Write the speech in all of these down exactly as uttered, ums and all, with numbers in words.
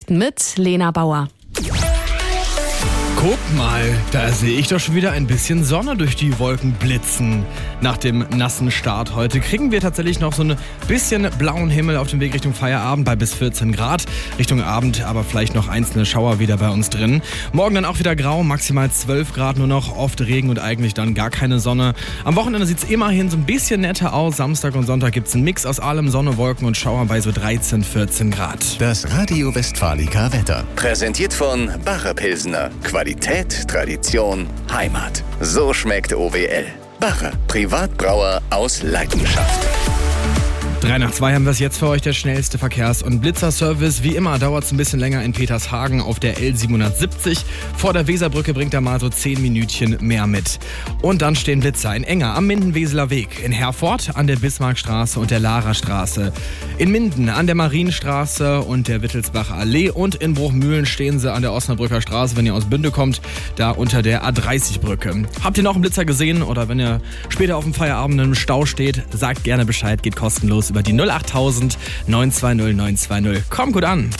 Nachrichten mit Lena Bauer. Guck mal, da sehe ich doch schon wieder ein bisschen Sonne durch die Wolken blitzen. Nach dem nassen Start heute kriegen wir tatsächlich noch so ein bisschen blauen Himmel auf dem Weg Richtung Feierabend bei bis vierzehn Grad. Richtung Abend aber vielleicht noch einzelne Schauer wieder bei uns drin. Morgen dann auch wieder grau, maximal zwölf Grad nur noch, oft Regen und eigentlich dann gar keine Sonne. Am Wochenende sieht es immerhin so ein bisschen netter aus. Samstag und Sonntag gibt es einen Mix aus allem, Sonne, Wolken und Schauer bei so dreizehn, vierzehn Grad. Das Radio Westfalica Wetter. Präsentiert von Bacher Pilsener. Qualität, Tradition, Heimat. So schmeckt O W L. Bacher, Privatbrauer aus Leidenschaft. drei nach zwei haben wir es jetzt für euch, der schnellste Verkehrs- und Blitzerservice. Wie immer dauert es ein bisschen länger in Petershagen auf der L siebenhundertsiebzig. Vor der Weserbrücke bringt er mal so zehn Minütchen mehr mit. Und dann stehen Blitzer in Enger am Minden-Weseler Weg, in Herford an der Bismarckstraße und der Larastraße, in Minden an der Marienstraße und der Wittelsbacher Allee und in Bruchmühlen stehen sie an der Osnabrücker Straße, wenn ihr aus Bünde kommt, da unter der A dreißig Brücke. Habt ihr noch einen Blitzer gesehen oder wenn ihr später auf dem Feierabend im Stau steht, sagt gerne Bescheid, geht kostenlos über die null achttausend neun zwei null neun zwei null. Kommt gut an.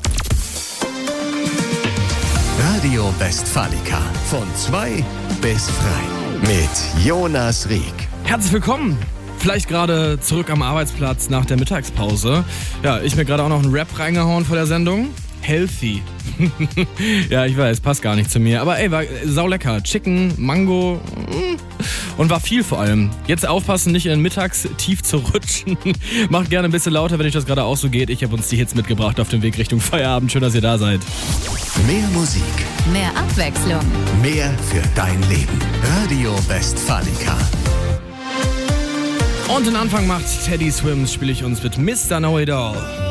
Radio Westfalica. Von zwei bis drei. Mit Jonas Rieck. Herzlich willkommen. Vielleicht gerade zurück am Arbeitsplatz nach der Mittagspause. Ja, ich mir gerade auch noch einen Rap reingehauen vor der Sendung. Healthy. Ja, ich weiß, passt gar nicht zu mir. Aber ey, war saulecker. Chicken, Mango und war viel vor allem. Jetzt aufpassen, nicht in den Mittagstief zu rutschen. Macht gerne ein bisschen lauter, wenn euch das gerade auch so geht. Ich habe uns die Hits mitgebracht auf dem Weg Richtung Feierabend. Schön, dass ihr da seid. Mehr Musik. Mehr Abwechslung. Mehr für dein Leben. Radio Westfalica. Und den Anfang macht Teddy Swims, spiele ich uns mit Mister Know It All.